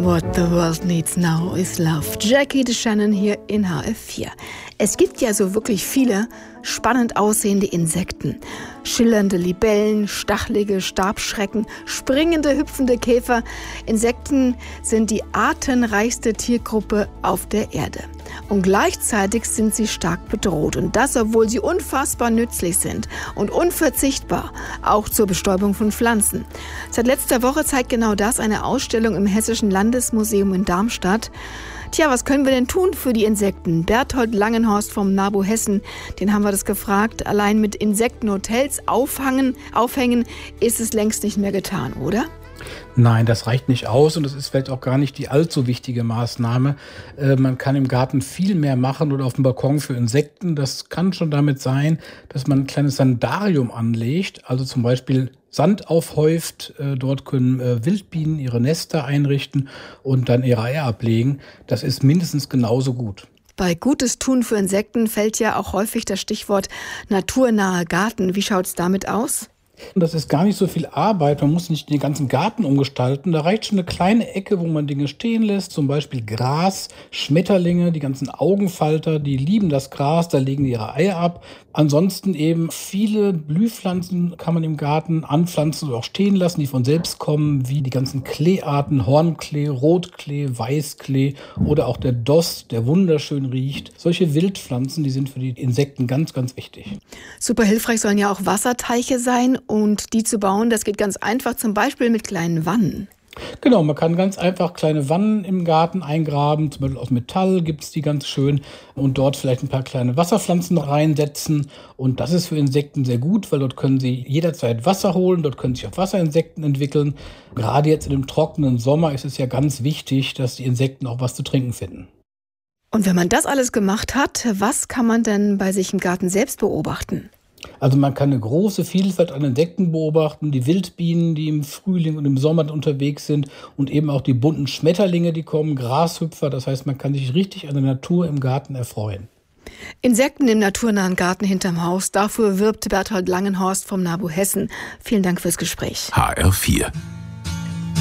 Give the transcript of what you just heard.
What the world needs now is love. Jackie DeShannon hier in HR4. Es gibt ja so wirklich viele spannend aussehende Insekten. Schillernde Libellen, stachelige Stabschrecken, springende, hüpfende Käfer. Insekten sind die artenreichste Tiergruppe auf der Erde. Und gleichzeitig sind sie stark bedroht. Und das, obwohl sie unfassbar nützlich sind und unverzichtbar, auch zur Bestäubung von Pflanzen. Seit letzter Woche zeigt genau das eine Ausstellung im Hessischen Landesmuseum in Darmstadt. Tja, was können wir denn tun für die Insekten? Berthold Langenhorst vom NABU Hessen, den haben wir das gefragt. Allein mit Insektenhotels aufhängen ist es längst nicht mehr getan, oder? Nein, das reicht nicht aus und das ist vielleicht auch gar nicht die allzu wichtige Maßnahme. Man kann im Garten viel mehr machen oder auf dem Balkon für Insekten. Das kann schon damit sein, dass man ein kleines Sandarium anlegt, also zum Beispiel Sand aufhäuft. Dort können Wildbienen ihre Nester einrichten und dann ihre Eier ablegen. Das ist mindestens genauso gut. Bei Gutes tun für Insekten fällt ja auch häufig das Stichwort naturnahe Garten. Wie schaut's damit aus? Das ist gar nicht so viel Arbeit, man muss nicht den ganzen Garten umgestalten. Da reicht schon eine kleine Ecke, wo man Dinge stehen lässt, zum Beispiel Gras, Schmetterlinge, die ganzen Augenfalter, die lieben das Gras, da legen die ihre Eier ab. Ansonsten eben viele Blühpflanzen kann man im Garten anpflanzen oder auch stehen lassen, die von selbst kommen, wie die ganzen Kleearten, Hornklee, Rotklee, Weißklee oder auch der Dost, der wunderschön riecht. Solche Wildpflanzen, die sind für die Insekten ganz, ganz wichtig. Super hilfreich sollen ja auch Wasserteiche sein und die zu bauen, das geht ganz einfach, zum Beispiel mit kleinen Wannen. Genau, man kann ganz einfach kleine Wannen im Garten eingraben, zum Beispiel aus Metall gibt es die ganz schön und dort vielleicht ein paar kleine Wasserpflanzen reinsetzen und das ist für Insekten sehr gut, weil dort können sie jederzeit Wasser holen, dort können sich auch Wasserinsekten entwickeln. Gerade jetzt in dem trockenen Sommer ist es ja ganz wichtig, dass die Insekten auch was zu trinken finden. Und wenn man das alles gemacht hat, was kann man denn bei sich im Garten selbst beobachten? Also man kann eine große Vielfalt an Insekten beobachten, die Wildbienen, die im Frühling und im Sommer unterwegs sind und eben auch die bunten Schmetterlinge, die kommen, Grashüpfer. Das heißt, man kann sich richtig an der Natur im Garten erfreuen. Insekten im naturnahen Garten hinterm Haus, dafür wirbt Berthold Langenhorst vom NABU Hessen. Vielen Dank fürs Gespräch. HR4